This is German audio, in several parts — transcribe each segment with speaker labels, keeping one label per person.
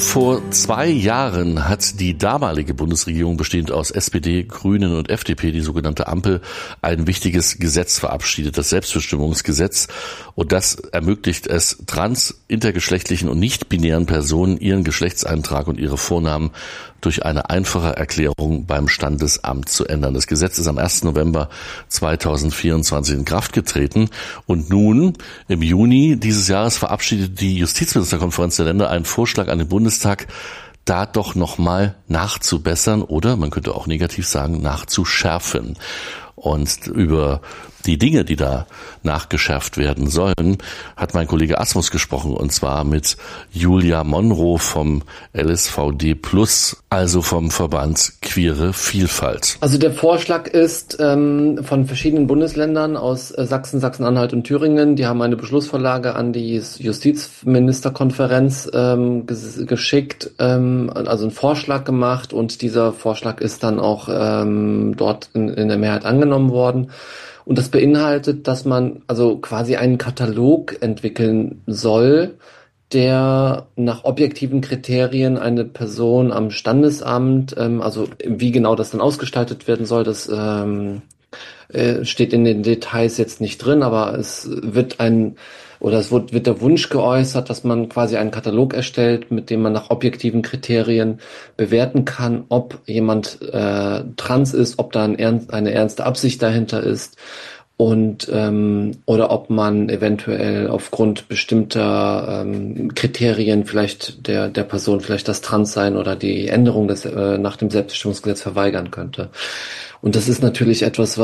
Speaker 1: Vor 2 Jahren hat die damalige Bundesregierung, bestehend aus SPD, Grünen und FDP, die sogenannte Ampel, ein wichtiges Gesetz verabschiedet, das Selbstbestimmungsgesetz. Und das ermöglicht es trans-, intergeschlechtlichen und nicht-binären Personen, ihren Geschlechtseintrag und ihre Vornamen durch eine einfache Erklärung beim Standesamt zu ändern. Das Gesetz ist am 1. November 2024 in Kraft getreten. Und nun, im Juni dieses Jahres, verabschiedet die Justizministerkonferenz der Länder einen Vorschlag an den Bundestag, da doch nochmal nachzubessern oder, man könnte auch negativ sagen, nachzuschärfen. Und über die Dinge, die da nachgeschärft werden sollen, hat mein Kollege Asmus gesprochen, und zwar mit Julia Monroe vom LSVD Plus, also vom Verband Queere Vielfalt.
Speaker 2: Also der Vorschlag ist von verschiedenen Bundesländern aus Sachsen, Sachsen-Anhalt und Thüringen. Die haben eine Beschlussvorlage an die Justizministerkonferenz geschickt, also einen Vorschlag gemacht, und dieser Vorschlag ist dann auch dort in der Mehrheit angenommen worden. Und das beinhaltet, dass man also quasi einen Katalog entwickeln soll, der nach objektiven Kriterien eine Person am Standesamt, also wie genau das dann ausgestaltet werden soll, das steht in den Details jetzt nicht drin, aber es wird wird der Wunsch geäußert, dass man quasi einen Katalog erstellt, mit dem man nach objektiven Kriterien bewerten kann, ob jemand trans ist, ob da eine ernste Absicht dahinter ist, und oder ob man eventuell aufgrund bestimmter Kriterien vielleicht der Person vielleicht das Transsein oder die Änderung nach dem Selbstbestimmungsgesetz verweigern könnte. Und das ist natürlich etwas,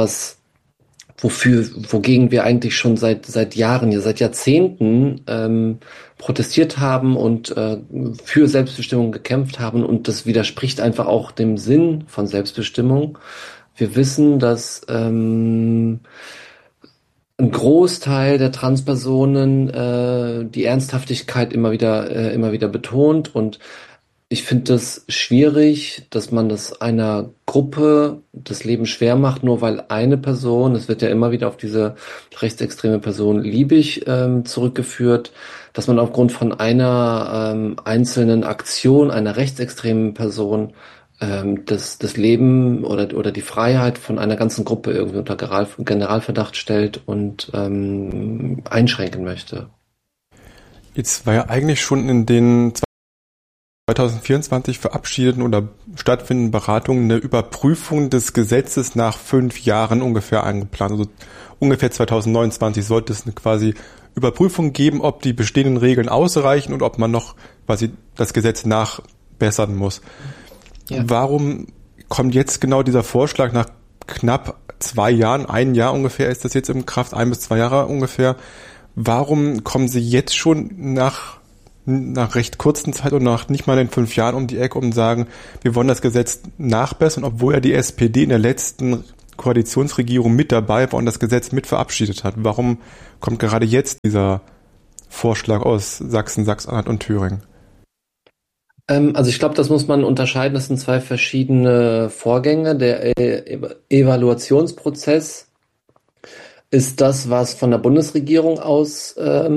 Speaker 2: wogegen wir eigentlich schon seit Jahren, ja seit Jahrzehnten protestiert haben und für Selbstbestimmung gekämpft haben, und das widerspricht einfach auch dem Sinn von Selbstbestimmung. Wir wissen, dass ein Großteil der Transpersonen die Ernsthaftigkeit immer wieder betont, und ich finde das schwierig, dass man das einer Gruppe das Leben schwer macht, nur weil eine Person, es wird ja immer wieder auf diese rechtsextreme Person Liebig zurückgeführt, dass man aufgrund von einer einzelnen Aktion einer rechtsextremen Person das Leben oder die Freiheit von einer ganzen Gruppe irgendwie unter Generalverdacht stellt und einschränken möchte.
Speaker 3: Jetzt war ja eigentlich schon in den 2024 verabschiedeten oder stattfindenden Beratungen eine Überprüfung des Gesetzes nach 5 Jahren ungefähr eingeplant. Also ungefähr 2029 sollte es eine quasi Überprüfung geben, ob die bestehenden Regeln ausreichen und ob man noch quasi das Gesetz nachbessern muss. Ja. Warum kommt jetzt genau dieser Vorschlag nach knapp 2 Jahren, 1 Jahr ungefähr ist das jetzt in Kraft, 1 bis 2 Jahre ungefähr? Warum kommen Sie jetzt schon nach recht kurzen Zeit und nach nicht mal in 5 Jahren um die Ecke und sagen, wir wollen das Gesetz nachbessern, obwohl ja die SPD in der letzten Koalitionsregierung mit dabei war und das Gesetz mit verabschiedet hat? Warum kommt gerade jetzt dieser Vorschlag aus Sachsen, Sachsen-Anhalt und Thüringen?
Speaker 2: Also ich glaube, das muss man unterscheiden. Das sind 2 verschiedene Vorgänge. Der Evaluationsprozess ist das, was von der Bundesregierung aus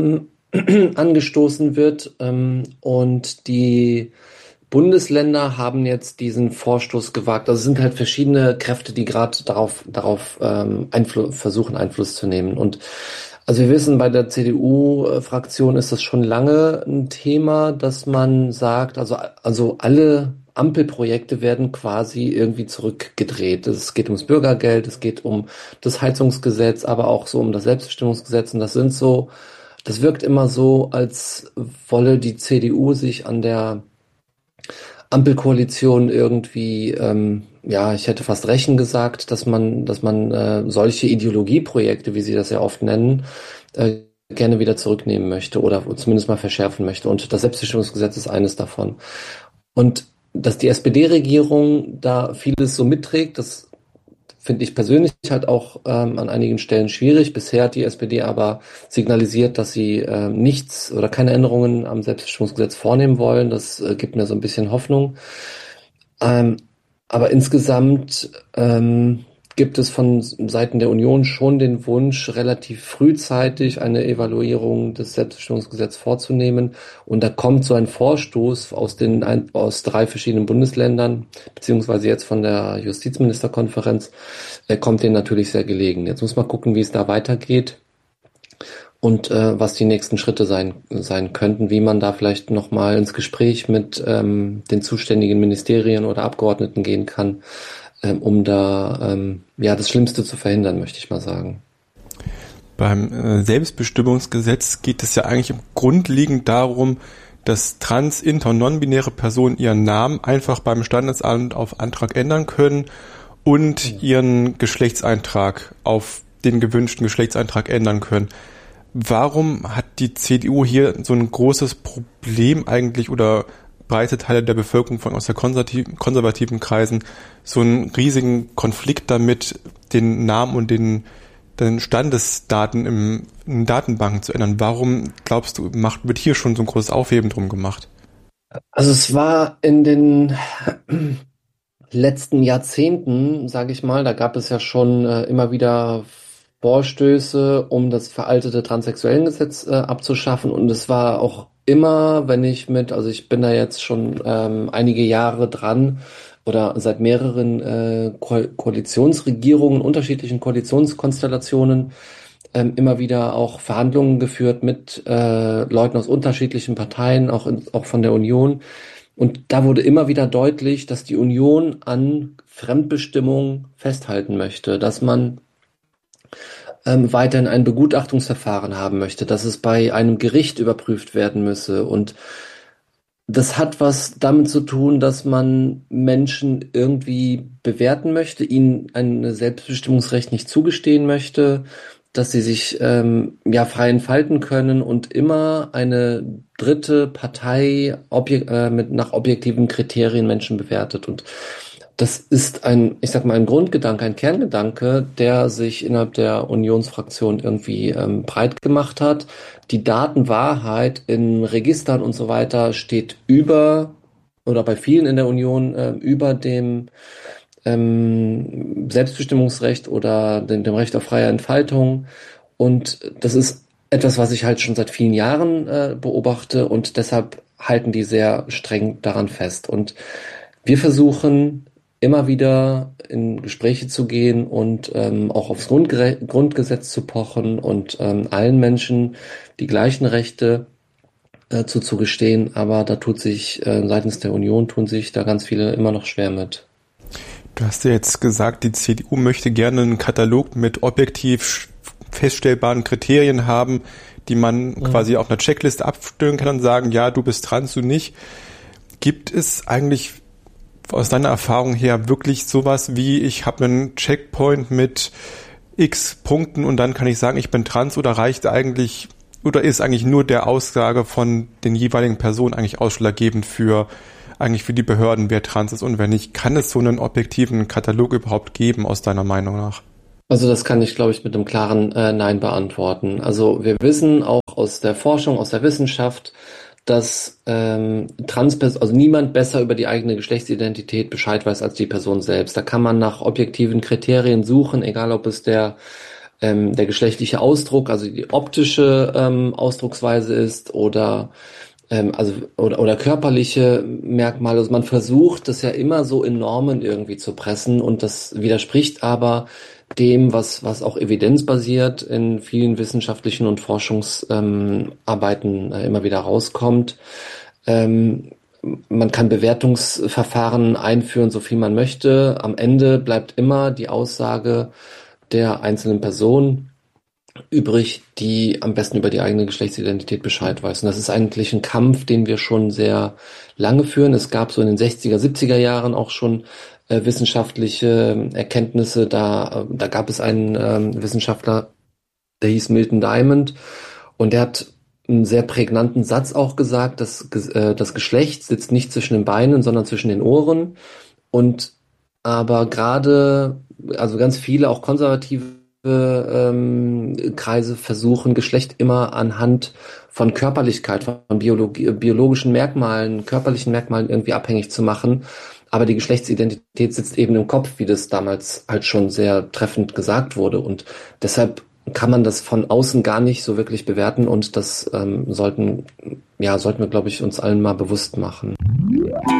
Speaker 2: angestoßen wird, und die Bundesländer haben jetzt diesen Vorstoß gewagt. Also es sind halt verschiedene Kräfte, die gerade darauf versuchen, Einfluss zu nehmen. Und also wir wissen, bei der CDU-Fraktion ist das schon lange ein Thema, dass man sagt, also alle Ampelprojekte werden quasi irgendwie zurückgedreht. Es geht ums Bürgergeld, es geht um das Heizungsgesetz, aber auch so um das Selbstbestimmungsgesetz, und das wirkt immer so, als wolle die CDU sich an der Ampelkoalition irgendwie, ich hätte fast rächen gesagt, dass man solche Ideologieprojekte, wie sie das ja oft nennen, gerne wieder zurücknehmen möchte oder zumindest mal verschärfen möchte. Und das Selbstbestimmungsgesetz ist eines davon. Und dass die SPD-Regierung da vieles so mitträgt, das finde ich persönlich halt auch an einigen Stellen schwierig. Bisher hat die SPD aber signalisiert, dass sie nichts oder keine Änderungen am Selbstbestimmungsgesetz vornehmen wollen. Das gibt mir so ein bisschen Hoffnung. Aber insgesamt gibt es von Seiten der Union schon den Wunsch, relativ frühzeitig eine Evaluierung des Selbstbestimmungsgesetzes vorzunehmen. Und da kommt so ein Vorstoß aus 3 verschiedenen Bundesländern, beziehungsweise jetzt von der Justizministerkonferenz, kommt denen natürlich sehr gelegen. Jetzt muss man gucken, wie es da weitergeht und was die nächsten Schritte sein könnten, wie man da vielleicht nochmal ins Gespräch mit den zuständigen Ministerien oder Abgeordneten gehen kann, um da das Schlimmste zu verhindern, möchte ich mal sagen.
Speaker 3: Beim Selbstbestimmungsgesetz geht es ja eigentlich im grundlegend darum, dass trans-, inter- und non-binäre Personen ihren Namen einfach beim Standesamt auf Antrag ändern können und ihren Geschlechtseintrag auf den gewünschten Geschlechtseintrag ändern können. Warum hat die CDU hier so ein großes Problem eigentlich oder breite Teile der Bevölkerung aus der konservativen Kreisen so einen riesigen Konflikt damit, den Namen und den Standesdaten in Datenbanken zu ändern? Warum, glaubst du, wird hier schon so ein großes Aufheben drum gemacht?
Speaker 2: Also es war in den letzten Jahrzehnten, sage ich mal, da gab es ja schon immer wieder Vorstöße, um das veraltete Transsexuellengesetz abzuschaffen. Und es war auch immer, also ich bin da jetzt schon einige Jahre dran oder seit mehreren Koalitionsregierungen, unterschiedlichen Koalitionskonstellationen, immer wieder auch Verhandlungen geführt mit Leuten aus unterschiedlichen Parteien, auch von der Union. Und da wurde immer wieder deutlich, dass die Union an Fremdbestimmung festhalten möchte, dass man weiterhin ein Begutachtungsverfahren haben möchte, dass es bei einem Gericht überprüft werden müsse. Und das hat was damit zu tun, dass man Menschen irgendwie bewerten möchte, ihnen ein Selbstbestimmungsrecht nicht zugestehen möchte, dass sie sich frei entfalten können und immer eine dritte Partei nach objektiven Kriterien Menschen bewertet. Und das ist ein Grundgedanke, ein Kerngedanke, der sich innerhalb der Unionsfraktion irgendwie breit gemacht hat. Die Datenwahrheit in Registern und so weiter steht bei vielen in der Union über dem Selbstbestimmungsrecht oder dem Recht auf freie Entfaltung. Und das ist etwas, was ich halt schon seit vielen Jahren beobachte, und deshalb halten die sehr streng daran fest. Und wir versuchen immer wieder in Gespräche zu gehen und auch aufs Grundgesetz zu pochen und allen Menschen die gleichen Rechte zuzugestehen. Aber da seitens der Union tun sich da ganz viele immer noch schwer mit.
Speaker 3: Du hast ja jetzt gesagt, die CDU möchte gerne einen Katalog mit objektiv feststellbaren Kriterien haben, die man quasi auf einer Checkliste abstellen kann und sagen, ja, du bist trans, du nicht. Gibt es eigentlich aus deiner Erfahrung her wirklich sowas wie, ich habe einen Checkpoint mit x Punkten und dann kann ich sagen, ich bin trans, oder ist eigentlich nur der Aussage von den jeweiligen Personen eigentlich ausschlaggebend für die Behörden, wer trans ist und wer nicht? Kann es so einen objektiven Katalog überhaupt geben, aus deiner Meinung nach?
Speaker 2: Also das kann ich, glaube ich, mit einem klaren Nein beantworten. Also wir wissen auch aus der Forschung, aus der Wissenschaft, dass niemand besser über die eigene Geschlechtsidentität Bescheid weiß als die Person selbst. Da kann man nach objektiven Kriterien suchen, egal ob es der geschlechtliche Ausdruck, also die optische Ausdrucksweise ist oder körperliche Merkmale. Also man versucht, das ja immer so in Normen irgendwie zu pressen, und das widerspricht aber dem, was auch evidenzbasiert in vielen wissenschaftlichen und Forschungsarbeiten immer wieder rauskommt. Man kann Bewertungsverfahren einführen, so viel man möchte. Am Ende bleibt immer die Aussage der einzelnen Person übrig, die am besten über die eigene Geschlechtsidentität Bescheid weiß. Und das ist eigentlich ein Kampf, den wir schon sehr lange führen. Es gab so in den 60er, 70er Jahren auch schon wissenschaftliche Erkenntnisse. Da gab es einen Wissenschaftler, der hieß Milton Diamond, und der hat einen sehr prägnanten Satz auch gesagt, dass das Geschlecht sitzt nicht zwischen den Beinen, sondern zwischen den Ohren. Aber ganz viele, auch konservative Kreise versuchen, Geschlecht immer anhand von Körperlichkeit, von biologischen Merkmalen, körperlichen Merkmalen irgendwie abhängig zu machen. aber die Geschlechtsidentität sitzt eben im Kopf, wie das damals halt schon sehr treffend gesagt wurde. Und deshalb kann man das von außen gar nicht so wirklich bewerten und das sollten wir, glaube ich, uns allen mal bewusst machen.